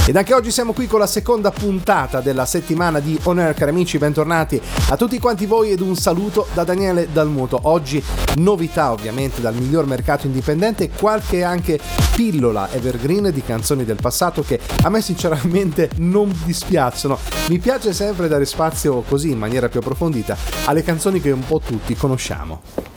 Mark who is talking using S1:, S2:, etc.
S1: Ed anche oggi siamo qui con la seconda puntata della settimana di On Air, cari amici, bentornati a tutti quanti voi ed un saluto da Daniele Dalmuto. Oggi novità ovviamente dal miglior mercato indipendente e qualche anche pillola evergreen di canzoni del passato che a me sinceramente non dispiacciono. Mi piace sempre dare spazio così in maniera più approfondita alle canzoni che un po' tutti conosciamo.